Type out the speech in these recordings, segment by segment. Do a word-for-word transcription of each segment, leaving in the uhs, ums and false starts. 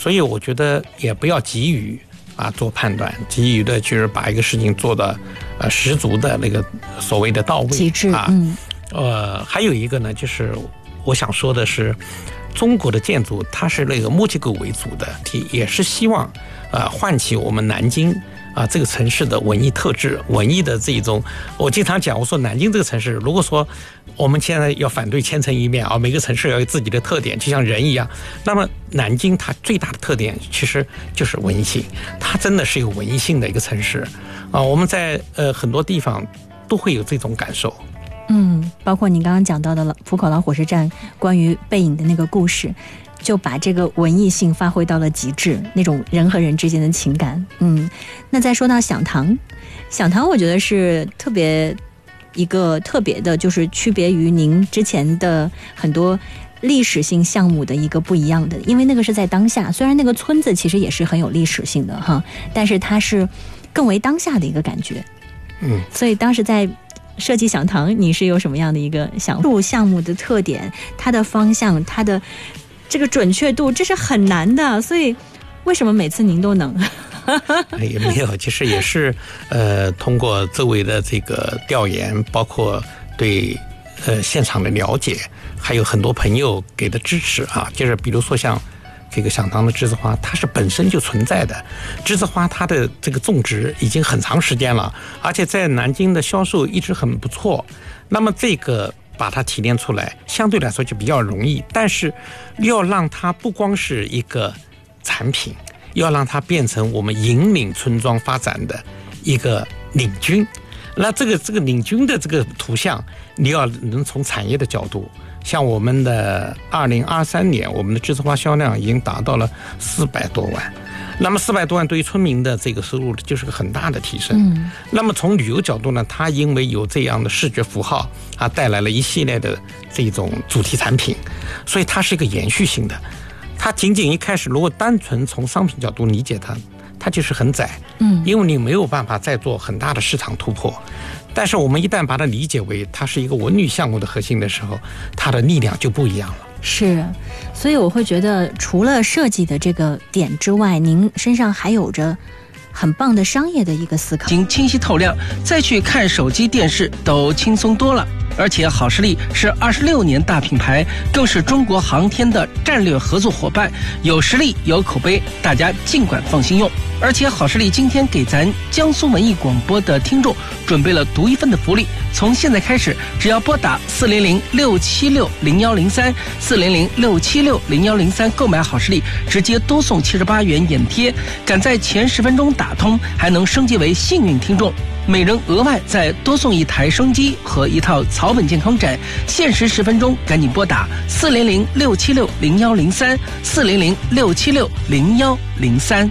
所以我觉得也不要急于啊做判断，急于的就是把一个事情做的呃十足的那个所谓的到位极致啊。 嗯， 呃，还有一个呢，就是我想说的是，中国的建筑它是那个墨迹构为主的，也是希望呃唤起我们南京啊这个城市的文艺特质，文艺的这种。我经常讲，我说南京这个城市，如果说我们现在要反对千城一面啊，每个城市要有自己的特点，就像人一样，那么南京它最大的特点其实就是文艺性，它真的是有文艺性的一个城市啊。我们在呃很多地方都会有这种感受。 嗯，包括你刚刚讲到的浦口老火车站关于背影的那个故事，就把这个文艺性发挥到了极致，那种人和人之间的情感。嗯，那再说到响堂，响堂我觉得是特别一个特别的，就是区别于您之前的很多历史性项目的一个不一样的，因为那个是在当下，虽然那个村子其实也是很有历史性的哈，但是它是更为当下的一个感觉。 嗯， 所以当时在设计响堂，你是有什么样的一个想法？项目的特点，它的方向，它的这个准确度，这是很难的。所以为什么每次您都能？ 也没有，其实也是呃，通过周围的这个调研，包括对呃现场的了解，还有很多朋友给的支持啊，就是比如说像这个响堂的栀子花，它是本身就存在的。栀子花它的这个种植已经很长时间了，而且在南京的销售一直很不错。那么这个把它提炼出来，相对来说就比较容易，但是要让它不光是一个产品，要让它变成我们引领村庄发展的一个领军。那这个这个领军的这个图像，你要能从产业的角度，像我们的二零二三年，我们的栀子花销量已经达到了四百多万。那么四百多万对于村民的这个收入就是个很大的提升。嗯，那么从旅游角度呢，它因为有这样的视觉符号啊，带来了一系列的这种主题产品，所以它是一个延续性的。它仅仅一开始如果单纯从商品角度理解它，它就是很窄，嗯，因为你没有办法再做很大的市场突破。但是我们一旦把它理解为它是一个文旅项目的核心的时候，它的力量就不一样了。 是，所以我会觉得除了设计的这个点之外，您身上还有着很棒的商业的一个思考， 经清晰透亮，再去看手机电视都轻松多了。而且好视力是二十六年大品牌，更是中国航天的战略合作伙伴，有实力有口碑，大家尽管放心用。而且好视力今天给咱江苏文艺广播的听众准备了独一份的福利，从现在开始，只要拨打四零零六七六零幺零三四零零六七六零幺零三购买好视力，直接多送七十八元眼贴，赶在前十分钟打通，还能升级为幸运听众。每人额外再多送一台升机和一套草本健康枕，限时十分钟，赶紧拨打四零零六七六零幺零三四零零六七六零幺零三。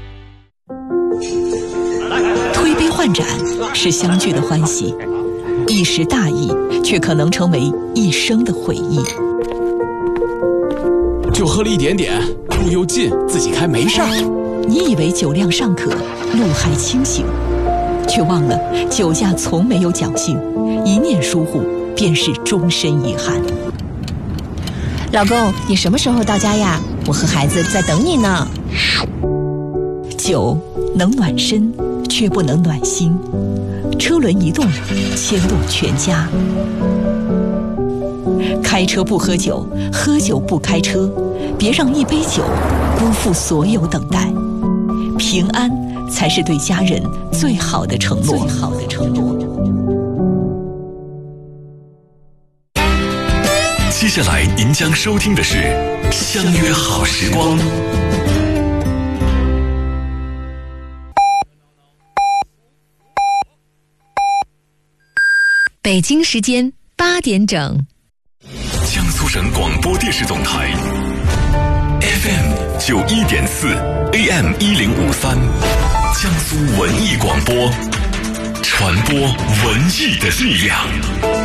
推杯换盏是相聚的欢喜，一时大意却可能成为一生的回忆。 就喝了一点点，路又近，自己开没事儿。 你以为酒量尚可，路还清醒，却忘了酒驾从没有侥幸，一念疏忽便是终身遗憾。 老公，你什么时候到家呀？我和孩子在等你呢。 酒能暖身，却不能暖心。车轮一动，牵动全家。开车不喝酒，喝酒不开车，别让一杯酒辜负所有等待。平安才是对家人最好的承诺。最好的承诺。 接下来您将收听的是《相约好时光》。 北京时间八点整， 江苏省广播电视总台 F M 九一点四 A M 一零五三，江苏文艺广播，传播文艺的力量。